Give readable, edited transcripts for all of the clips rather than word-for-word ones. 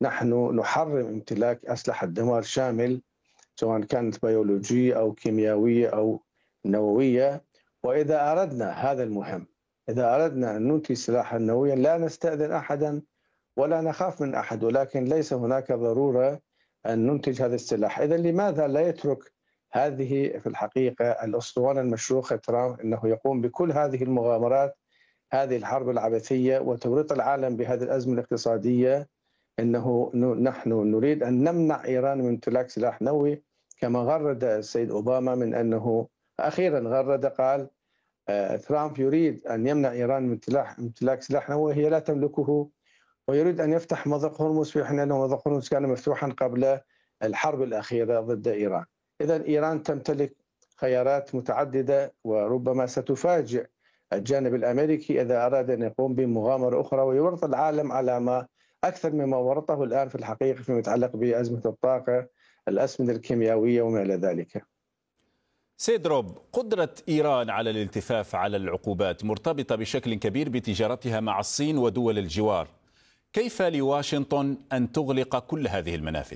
نحن نحرم امتلاك أسلحة دمار شامل، سواء كانت بيولوجية أو كيميائية أو نووية. وإذا أردنا هذا المهم، إذا أردنا أن ننتج سلاحا نوويا لا نستأذن أحدا ولا نخاف من أحد، ولكن ليس هناك ضرورة أن ننتج هذا السلاح. إذا لماذا لا يترك هذه في الحقيقة الأسطوانة المشروخة ترامب أنه يقوم بكل هذه المغامرات، هذه الحرب العبثية وتوريط العالم بهذه الأزمة الاقتصادية؟ أنه نحن نريد أن نمنع إيران من امتلاك سلاح نووي، كما غرد السيد أوباما من أنه أخيرا غرد قال ترامب يريد أن يمنع إيران من امتلاك سلاح نووي هي لا تملكه، ويريد أن يفتح مضيق هرمز في حين أن مضيق هرمز كان مفتوحا قبل الحرب الأخيرة ضد إيران. إذا إيران تمتلك خيارات متعددة، وربما ستفاجئ الجانب الأمريكي إذا أراد أن يقوم بمغامرة أخرى ويورط العالم على ما أكثر مما ورطه الآن في الحقيقة فيما يتعلق بأزمة الطاقة، الأسمدة الكيميائية وما إلى ذلك. سيد روب، قدرة إيران على الالتفاف على العقوبات مرتبطة بشكل كبير بتجارتها مع الصين ودول الجوار. كيف لواشنطن أن تغلق كل هذه المنافذ؟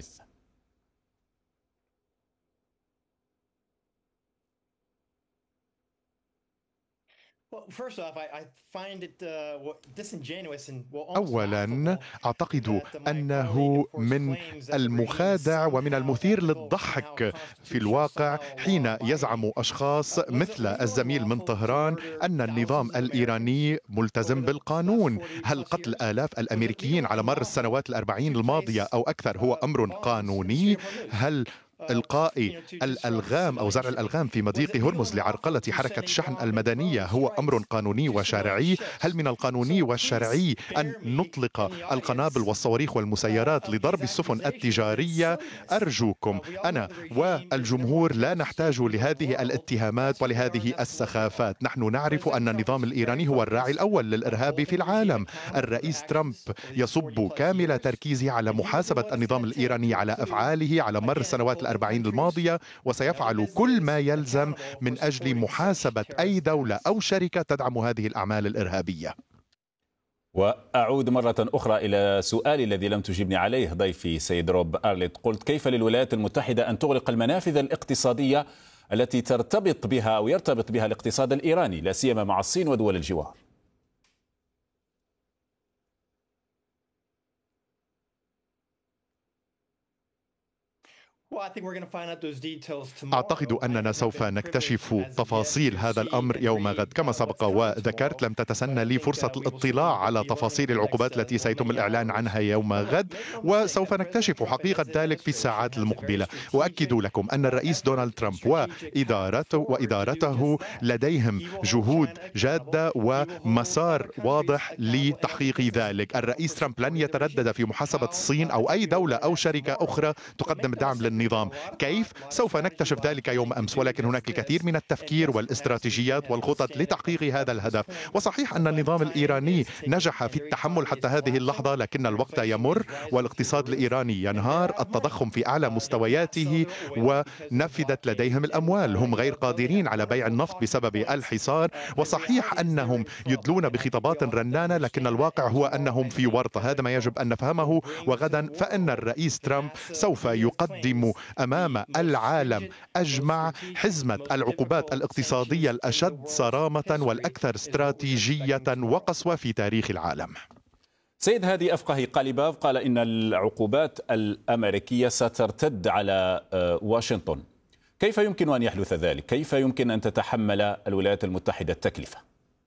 أولا أعتقد أنه من المخادع ومن المثير للضحك في الواقع حين يزعم أشخاص مثل الزميل من طهران أن النظام الإيراني ملتزم بالقانون. هل قتل آلاف الأمريكيين على مر السنوات الأربعين الماضية أو أكثر هو أمر قانوني؟ هل إلقاء الألغام أو زرع الألغام في مضيق هرمز لعرقلة حركة الشحن المدنية هو أمر قانوني وشرعي؟ هل من القانوني والشرعي أن نطلق القنابل والصواريخ والمسيرات لضرب السفن التجارية؟ أرجوكم، أنا والجمهور لا نحتاج لهذه الاتهامات ولهذه السخافات. نحن نعرف أن النظام الإيراني هو الراعي الأول للإرهاب في العالم. الرئيس ترامب يصب كامل تركيزه على محاسبة النظام الإيراني على أفعاله على مر السنوات الأربعين الماضية، وسيفعل كل ما يلزم من أجل محاسبة أي دولة أو شركة تدعم هذه الأعمال الإرهابية. وأعود مرة أخرى إلى سؤالي الذي لم تجبني عليه ضيفي سيد روب أرليت. قلت كيف للولايات المتحدة أن تغلق المنافذ الاقتصادية التي ترتبط بها أو يرتبط بها الاقتصاد الإيراني لا سيما مع الصين ودول الجوار؟ أعتقد أننا سوف نكتشف تفاصيل هذا الأمر يوم غد. كما سبق وذكرت، لم تتسنى لي فرصة الاطلاع على تفاصيل العقوبات التي سيتم الإعلان عنها يوم غد، وسوف نكتشف حقيقة ذلك في الساعات المقبلة. وأكد لكم أن الرئيس دونالد ترامب وإدارته لديهم جهود جادة ومسار واضح لتحقيق ذلك. الرئيس ترامب لن يتردد في محاسبة الصين أو أي دولة أو شركة أخرى تقدم دعم للنظام. كيف؟ سوف نكتشف ذلك يوم أمس، ولكن هناك الكثير من التفكير والاستراتيجيات والخطط لتحقيق هذا الهدف. وصحيح أن النظام الإيراني نجح في التحمل حتى هذه اللحظة، لكن الوقت يمر والاقتصاد الإيراني ينهار، التضخم في أعلى مستوياته، ونفذت لديهم الأموال. هم غير قادرين على بيع النفط بسبب الحصار. وصحيح أنهم يدلون بخطابات رنانة، لكن الواقع هو أنهم في ورطة. هذا ما يجب أن نفهمه. وغدا فإن الرئيس ترامب سوف يقدم أمام العالم أجمع حزمة العقوبات الاقتصادية الأشد صرامة والأكثر استراتيجية وقسوة في تاريخ العالم. سيد هادي أفقهي قاليباف قال إن العقوبات الأمريكية سترتد على واشنطن. كيف يمكن أن يحدث ذلك؟ كيف يمكن أن تتحمل الولايات المتحدة التكلفة؟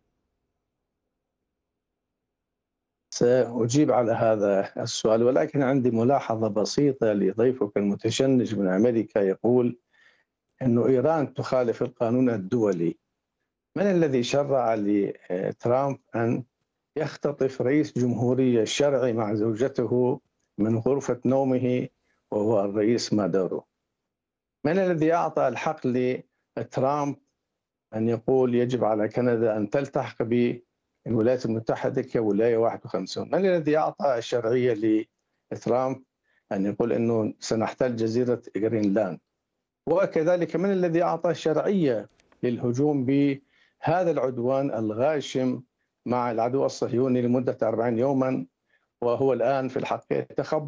سأجيب على هذا السؤال، ولكن عندي ملاحظة بسيطة لضيفك المتشنج من أمريكا يقول أن إيران تخالف القانون الدولي. من الذي شرع لترامب أن يختطف رئيس جمهورية شرعي مع زوجته من غرفة نومه وهو الرئيس مادورو؟ من الذي أعطى الحق لترامب أن يقول يجب على كندا أن تلتحق بالولايات المتحدة كولاية 51؟ من الذي أعطى الشرعية لترامب أن يقول أنه سنحتل جزيرة جرينلاند؟ وكذلك من الذي أعطى الشرعية للهجوم بهذا العدوان الغاشم مع العدو الصهيوني لمدة 40 يوما، وهو الآن في الحقيقة